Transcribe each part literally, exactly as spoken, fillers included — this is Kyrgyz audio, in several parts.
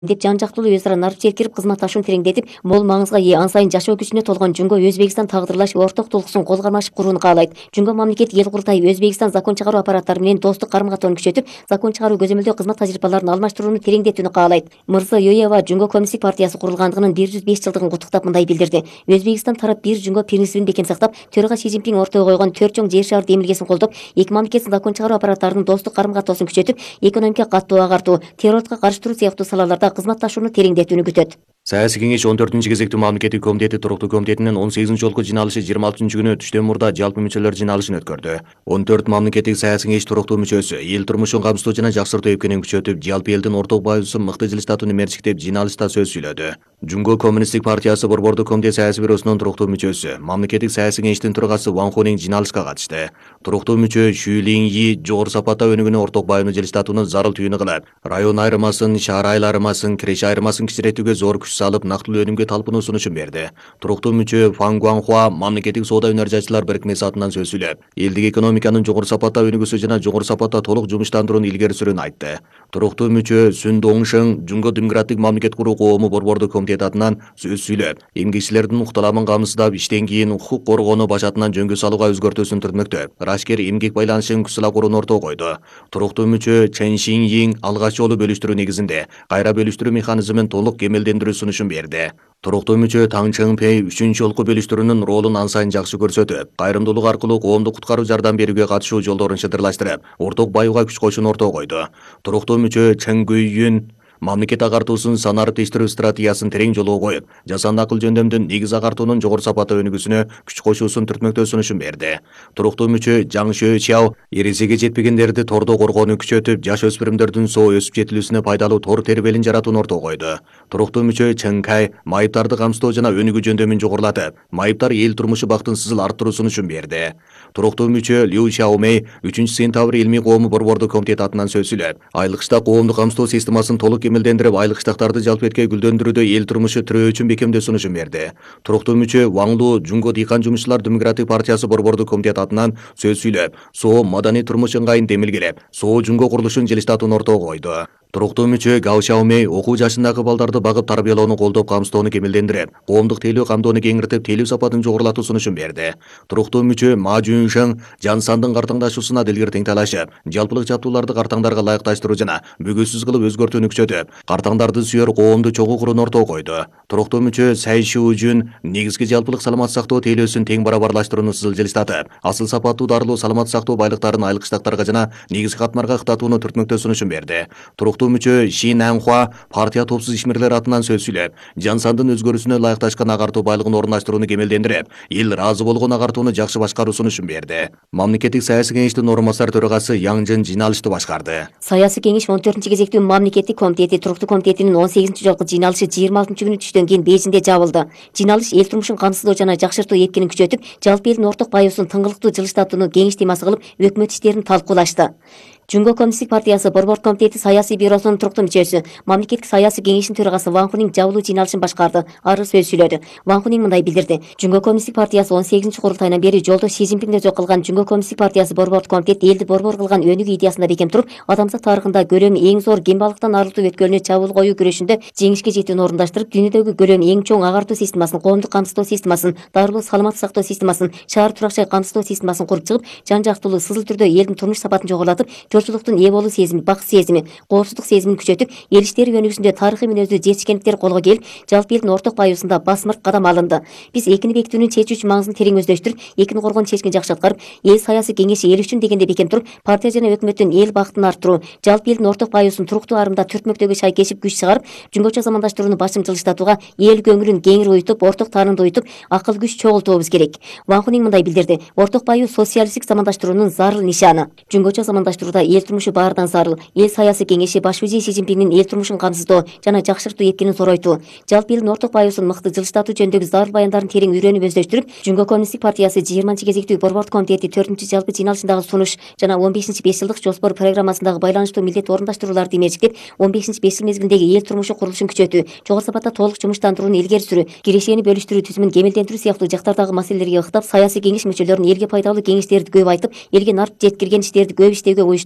деп жан жактылуу өз ара нарып желкирип кызматташууну тереңдетип, мол маңызга ээ ан сайын жашоо күчүнө толгон Жумго Өзбекстан тагдырлаш орток толкуусун кол кармашып курууну каалайт. Жумго мамлекеттик эл курултайы Өзбекстан закон чыгаруу аппараттары менен достук карым-катоону күчөтүп, закон чыгаруу көзөмөлдөө кызмат тажрыйбаларын алмаштырууну тереңдетүүнү каалайт. Мырза Йоева Жумго коммунисттик партиясы курулгандыгынын бир жүз беш жылдыгын куттуктап мындай билдирди. Өзбекстан тарап бир Жумго принцибин бекем сактап, төрага Си Цзиньпин ортого койгон төрт чоң жер шары демилгесин колдоп, эки мамлекеттин закон чыгаруу аппараттарынын достук карым-катоосун күчөтүп, экономика каттоо агартуу, террордукка каршы туруу сыяктуу салаларда кызматташууну тереңдетүүнү күтөт. Саясий кеңеш он төртүнчү кезектүү мамлекеттик комитети туруктуу комитетинин он сегизинчи жолку жыйналышы жыйырма алтынчы күнү түштөн мурда жалпы мүчөлөр жыйналышын өткөрдү. он төрт мамлекеттик саясий кеңеш туруктуу мүчөсү эл турмушун камсыздоо жана жакшыртуу эпкенин күчөтүп, жалпы элдин орток баайыбызын мыкты жылыштатууну мерчиктеп жыйналышта сөз сүйлөдү. Жумго коммунисттик партиясы борбордук комитет саясий бюросунун туруктуу мүчөсү, мамлекеттик саясий кеңештин төрагасы Ван Хунин жыйналышка катышты. Туруктуу мүчө Xu Lingyi жогору сапатта өнүгүүнү орток баайыбын жылыштатууну зарыл түйүнү кылып, район айырмасын, шаар айырмасын, киреше айырмасын кичиретүүгө зор күч салып, нактылуу өнүмгө талпынуу сунушун берди. Туруктуу мүчө Фан Гуанхуа мамлекеттик соода өнөр жайчылар бирикмеси атынан сөз сүйлөп, элдик экономиканын жогору сапатта өнүгүүсү жана жогору сапатта толук жумуштандырууну илгери сүрүүнү айтты. Туруктуу мүчө Сүн Доңшың Жумго демократик мамлекет куруу коому борбордук комитет атынан сөз сүйлөп, эмгекчилердин укталамын камсыздап, иштен кийин укук коргоону баш атынан жөнгө салууга өзгөртүүсүн түртмөктөп, рашкер эмгек байланышын күчсала курууну ортого койду. Туруктуу мүчө Чен Шинйин алгач жолу бөлүштүрүү негизинде кайра бөлүштүрүү механизмин толук кемелдендирүү сунушун берди. Туруктуу мүчө Таң Чыңпей үчүнчү жолку бөлүштүрүүнүн ролун ан сайын жакшы көрсөтүп, кайрымдуулук аркылуу коомду куткаруу жардам берүүгө катышуу жолдорун шыдырлаштырып, орток бааюуга күч коюшуну ортого койду. Туруктуу мүчө Чен Гүйүн мамлекет агартуусун санарып тештирүү стратегиясын терең жолго коюп, жасанды акыл жөндөмдүн негиз агартуунун жогору сапатта өнүгүүсүнө күч кошуусун түртмөктөө сунушун берди. Туруктуу мүчө Жаң Шөчао эресиге жетпегендерди тордо коргоону күчөтүп, жаш өспүрүмдөрдүн соо өсүп жетилүүсүнө пайдалуу тор тербелин жаратууну ортого койду. Туруктуу мүчө Чен Кай майыптарды камсыздоо жана өнүгүү жөндөмүн жогорулатып, майыптар эл турмушу бактын сызыл арттыруу сунушун берди. Туруктуу мүчө Лю Шаомей үчүнчү сентябрь илмий коому борбордук комитет атынан сөз сүйлөп, айлыкчта коомдук камсыздоо системасын толук кемелдендирип, айлык штактарды жалпы этке гүлдөндүрүүдө эл турмушу тирөө үчүн бекемдөө сунушун берди. Туруктуу мүчө Ван Лу Жумго дыйкан жумушчулар демократик партиясы борбордук комитет атынан сөз сүйлөп, соо маданий турмуш ыңгайын демилгелеп, соо Жумго курулушун жылыштатууну ортого койду. Туруктуу мүчө Гао Шаомей окуу жашындагы балдарды багып тарбиялоону колдоп, камсыздоону кемелдендирип, коомдук тейлөө камдоону кеңиртип, тейлөө сапатын жогорулатуу сунушун берди. Туруктуу мүчө Ма Жуншың Жан Сандын картаңдашуусуна дилгир тең талашып, жалпылык жабдууларды картаңдарга ылайыкташтыруу жана бүгүсүз кылып өзгөртүүнү күчөтүп, картаңдарды сүйөр коомду чогуу курууну ортого койду. Туруктуу мүчө Сай Шужун негизги жалпылык саламат сактоо тейлөөсүн тең барабарлаштырууну сызыл жылыштатып, асыл сапаттуу дарылуу саламат сактоо байлыктарын айылык штаттарга жана негизги катмарга ыктатууну түртмөктөө сунушун берди. Туруктуу мүчө Ши Нанхуа партия топсуз ишмерлер атынан сөз сүйлөп, Жан Сандын өзгөрүүсүнө ылайыкташкан агартуу байлыгын орундаштырууну кемелдендирип, эл ыраазы болгон агартууну жакшы башкаруу сунушун берди. Мамлекеттик саясий кеңештин орун басар төрагасы Яң Жын жыйналышты башкарды. Саясий кеңеш он төртүнчү кезектүү мамлекеттик комитети туруктуу комитетинин он сегизинчи жолку жыйналышы жыйырма алтынчы күнү түштөн кийин Бейжиңде жабылды. Жыйналыш эл турмушун камсыздоо жана жакшыртуу эпкенин күчөтүп, жалпы элдин орток баайыбызын тыңгылыктуу жылыштатууну кеңеш темасы кылып, өкмөт иштерин талкуулашты. Жумго коммунисттик партиясы борбордук комитети саясий бюросунун туруктуу мүчөсү, мамлекеттик саясий кеңештин төрагасы Ван Хунин жабылуу жыйналышын башкарды. Ары сөз сүйлөдү. Ван Хунин мындай билдирди. Жумго коммунисттик партиясы он сегизинчи курултайынан бери жолдо Си Цзиньпин өзү кылган Жумго коммунисттик партиясы борбордук комитет элди борбор кылган өнүгүү идеясында бекем туруп, адамзат тарыхында көлөмү эң зор кембалыктан арылтуу өткөлүнө чабуул коюу күрөшүндө жеңишке жетүүнү орундаштырып, дүйнөдөгү көлөмү эң чоң агартуу системасын, коомдук камсыздоо системасын, дарылуу саламат сактоо системасын, шаар турак жай камсыздоо системасын куруп чыгып, жан жактуулуу сызыл түрдө элдин турмуш сапатын жогорулатып, жолчулуктун ээ болуу сезими, бакыт сезими, коопсуздук сезимин күчөтүп, эл иштери өнүгүүсүндө тарыхый мүнөздүү жетишкендиктер колго келип, жалпы элдин орток баайыбызында басмырт кадам алынды. Биз экини бекитүүнүн чечүүчү маңызын терең өздөштүрүп, экини коргоонун чечкин жакшы аткарып, эл саясий кеңеши эл үчүн дегенде бекем туруп, партия жана өкмөттүн эл бактын арттыруу, жалпы элдин орток баайыбызын туруктуу арымда түртмөктөгү шай кешип күч чыгарып, жумгочо замандаштырууну башым жылыштатууга эл көңүлүн кеңири уютуп, орток таанымды уютуп, акыл күч чогултуубуз керек. Ван Хунин мындай билдирди. Орток бааюу социалисттик замандаштыруунун зарыл нишаны. Жумгочо замандаштырууда эл турмушу баардан зарыл. Эл саясий кеңеши башчы Си Цзиньпиндин эл турмушун камсыздоо жана жакшыртуу эпкенин зоройтуу, жалпы элдин орток баайыбызын мыкты жылыштатуу жөнүндөгү зарыл баяндарын терең үйрөнүп өздөштүрүп, Жумго коммунисттик партиясы жыйырманчы кезектүү борбордук комитети төртүнчү жалпы жыйналышындагы сунуш жана он бешинчи беш жылдык жоспор программасындагы байланыштуу милдет орундаштырууларды мерчиктеп, он бешинчи беш жыл мезгилиндеги эл турмушу курулушун күчөтүү, жогору сапатта толук жумуштандырууну илгери сүрүү, кирешени бөлүштүрүү түзүмүн кемелдендирүү сыяктуу жактардагы маселелерге ыктап, саясий кеңеш мүчөлөрүн элге пайдалуу кеңештерди көп айтып, элге нарт жеткирген иштерди көп иштөөгө уюштуруп,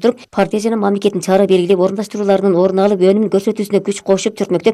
туруп, партия жана мамлекеттин чара белгилеп орундаштырууларынын орун алып, өнүмүн көрсөтүүсүнө күч кошуп, Түркмектеп